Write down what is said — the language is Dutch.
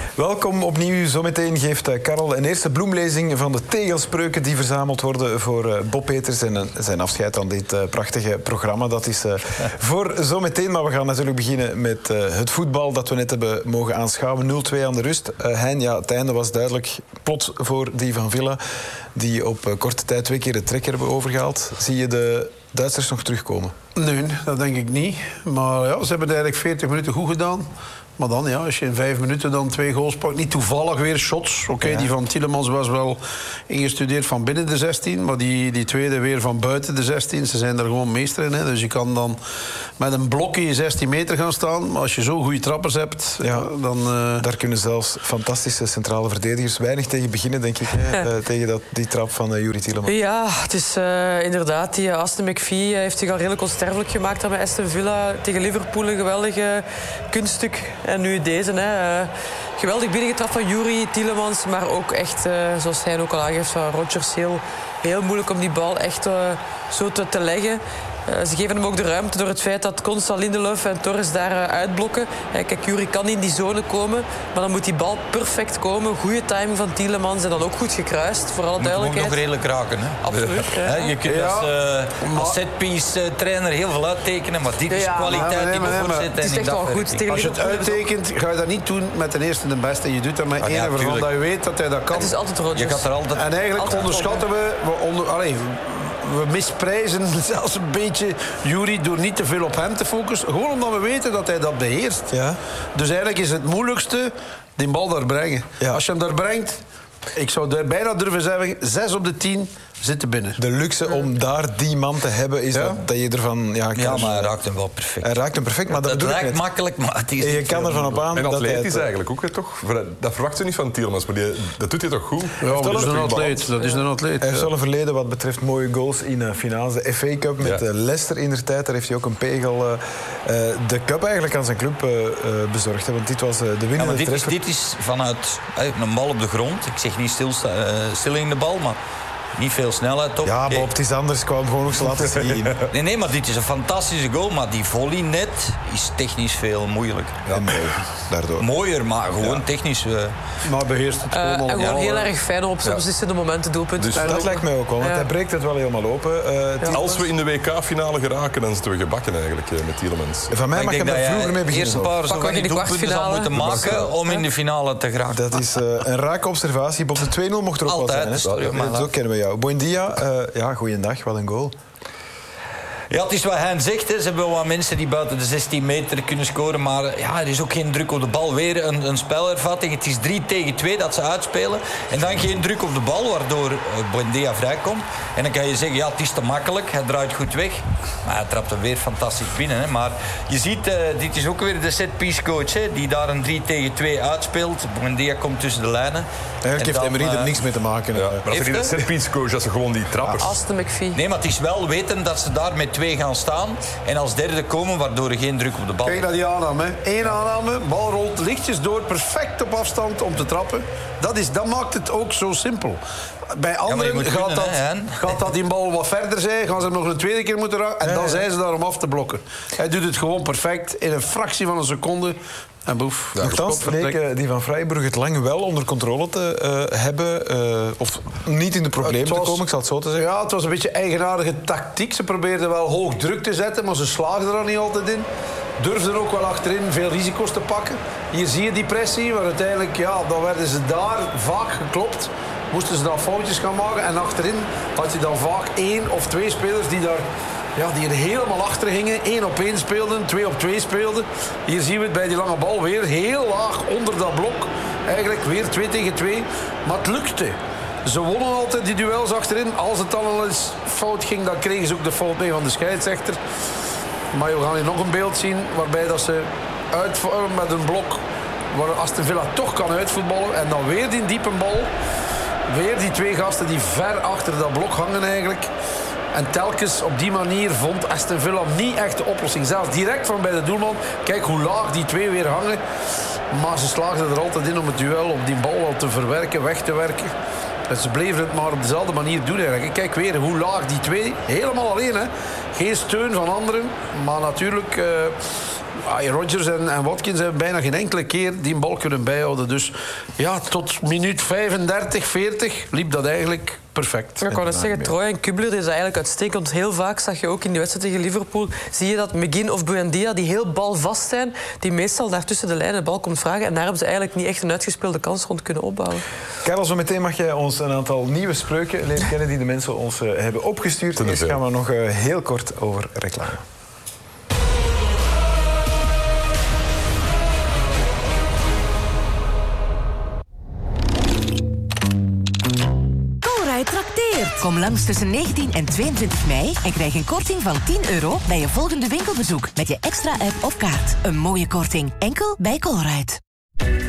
Welkom opnieuw. Zometeen geeft Karel een eerste bloemlezing van de tegelspreuken die verzameld worden voor Bob Peters en zijn afscheid aan dit prachtige programma. Dat is voor zometeen, maar we gaan natuurlijk beginnen met het voetbal dat we net hebben mogen aanschouwen. 0-2 aan de rust. Hein, ja, het einde was duidelijk plots voor die van Villa, die op korte tijd 2 keer de trekker hebben overgehaald. Zie je de Duitsers nog terugkomen? Nee, dat denk ik niet. Maar ja, ze hebben het eigenlijk 40 minuten goed gedaan. Maar dan, ja, als je in 5 minuten dan 2 goals pakt... Niet toevallig weer shots. Oké, die van Tielemans was wel ingestudeerd van binnen de 16. Maar die tweede weer van buiten de 16. Ze zijn er gewoon meester in. Hè. Dus je kan dan met een blok in je 16 meter gaan staan. Maar als je zo goede trappers hebt, ja, dan... Daar kunnen zelfs fantastische centrale verdedigers weinig tegen beginnen, denk ik. Tegen die trap van Youri Tielemans. Ja, het is inderdaad... Die Aston McPhee heeft zich al redelijk onsterfelijk gemaakt bij Aston Villa. Tegen Liverpool een geweldige kunststuk. En nu deze, hè. Geweldig binnengetrapt van Youri Tielemans. Maar ook echt, zoals hij ook al aangeeft, van Rodgers. Heel moeilijk om die bal echt zo te leggen. Ze geven hem ook de ruimte door het feit dat Constant, Lindelöf en Torres daar uitblokken. Kijk, Youri kan in die zone komen, maar dan moet die bal perfect komen. Goede timing van Tielemans en dan ook goed gekruist, voor alle duidelijkheid. Moet nog redelijk raken, hè? Absoluut. Je kunt als setpiece trainer heel veel uittekenen, maar dit is kwaliteit die we voorzetten. Het is echt wel goed. Als je het uittekent, ga je dat niet doen met de eerste en de beste. Je doet dat met één waarvan dat je weet dat hij dat kan. Het is altijd Rodgers. Je gaat er altijd... En eigenlijk onderschatten we misprijzen zelfs een beetje Youri door niet te veel op hem te focussen. Gewoon omdat we weten dat hij dat beheerst. Ja. Dus eigenlijk is het moeilijkste die bal daar brengen. Ja. Als je hem daar brengt, ik zou er bijna durven zeggen, 6 op de 10 zitten binnen. De luxe om daar die man te hebben is dat je ervan... Ja, maar hij raakt hem wel perfect. Hij raakt hem perfect, maar dat bedoel ik net. Makkelijk, maar het is... En je kan ervan op aan... En atletisch eigenlijk ook, toch? Dat verwacht je niet van Tielemans, maar dat doet hij toch goed? Ja, dat is een atleet. Dat is een atleet. Hij heeft wel een verleden wat betreft mooie goals in finales. De FA Cup met Leicester in der tijd. Daar heeft hij ook een pegel de cup eigenlijk aan zijn club bezorgd. Want dit was de winnende treffer. Dit is vanuit een bal op de grond. Ik zeg niet stil in de bal, maar... Niet veel snelheid op. Ja, Bob, het is anders. Ik wou hem gewoon nog eens laten zien. Nee, maar dit is een fantastische goal. Maar die volley net is technisch veel moeilijker. Ja, daardoor. Mooier, maar gewoon technisch... Maar beheerst het gewoon en gewoon heel erg fijn op soms is het momenten doelpunt. Dus dat lijkt mij ook wel, want hij breekt het wel helemaal open. Als we in de WK-finale geraken, dan zitten we gebakken eigenlijk met Tielemans. Van mij mag je daar vroeger mee beginnen. Eerst een paar in de kwartfinale moeten maken om in de finale te geraken. Dat is een rake observatie. Bob, de 2-0 mocht er ook altijd wel zijn. Hè? Zo kennen we jou. Buendia, goeiedag, wat een goal. Ja, het is wat hij zegt. Hè. Ze hebben wel wat mensen die buiten de 16 meter kunnen scoren. Maar ja, er is ook geen druk op de bal. Weer een spelervatting. Het is 3 tegen 2 dat ze uitspelen. En dan geen druk op de bal, waardoor Buendia vrijkomt. En dan kan je zeggen, ja, het is te makkelijk. Hij draait goed weg. Maar hij trapt hem weer fantastisch binnen. Hè. Maar je ziet, dit is ook weer de set-piece coach, hè, die daar een 3 tegen 2 uitspeelt. Buendia komt tussen de lijnen. Eigenlijk heeft Emery er niks mee te maken. Ja, maar als je de set-piece coach, dat ze gewoon die trappers... Aston McPhee. Nee, maar het is wel weten dat ze daar met 2 gaan staan en als derde komen, waardoor er geen druk op de bal is. Kijk naar die aanname. 1 aanname, bal rolt lichtjes door, perfect op afstand om te trappen. Dat maakt het ook zo simpel. Bij anderen gaat dat die bal wat verder zijn, gaan ze hem nog een tweede keer moeten raken en dan zijn ze daar om af te blokken. Hij doet het gewoon perfect in een fractie van een seconde. En boef. Nochtans leek die van Freiburg het lang wel onder controle te hebben. Of niet in de problemen te komen, ik zal het zo te zeggen. Ja, het was een beetje eigenaardige tactiek. Ze probeerden wel hoog druk te zetten, maar ze slaagden er niet altijd in. Durfden ook wel achterin veel risico's te pakken. Hier zie je die pressie, maar uiteindelijk dan werden ze daar vaak geklopt. Moesten ze dan foutjes gaan maken. En achterin had je dan vaak 1 of 2 spelers die daar... Ja, die er helemaal achter gingen. 1 op 1 speelden, 2 op 2 speelden. Hier zien we het bij die lange bal weer heel laag onder dat blok. Eigenlijk weer 2 tegen 2. Maar het lukte. Ze wonnen altijd die duels achterin. Als het dan al eens fout ging, dan kregen ze ook de fout mee van de scheidsrechter. Maar we gaan hier nog een beeld zien waarbij dat ze uitvallen met een blok waar Aston Villa toch kan uitvoetballen. En dan weer die diepe bal. Weer die 2 gasten die ver achter dat blok hangen eigenlijk. En telkens op die manier vond Aston Villa niet echt de oplossing. Zelfs direct van bij de doelman. Kijk hoe laag die 2 weer hangen. Maar ze slaagden er altijd in om het duel op die bal al te verwerken, weg te werken. En ze bleven het maar op dezelfde manier doen eigenlijk. Kijk weer hoe laag die 2, helemaal alleen. Hè. Geen steun van anderen. Maar natuurlijk Rodgers en Watkins hebben bijna geen enkele keer die bal kunnen bijhouden. Dus ja, tot minuut 35, 40 liep dat eigenlijk perfect. Ja, ik wou net zeggen, Troy en Kubler is eigenlijk uitstekend. Heel vaak zag je ook in die wedstrijd tegen Liverpool, zie je dat McGinn of Buendia, die heel balvast zijn, die meestal daar tussen de lijnen de bal komt vragen. En daar hebben ze eigenlijk niet echt een uitgespeelde kans rond kunnen opbouwen. Karel, zo meteen mag jij ons een aantal nieuwe spreuken leren kennen die de mensen ons hebben opgestuurd. Eerst gaan we nog heel kort over reclame. Trakteert. Kom langs tussen 19 en 22 mei en krijg een korting van €10 bij je volgende winkelbezoek met je extra app of kaart. Een mooie korting, enkel bij Colruyt.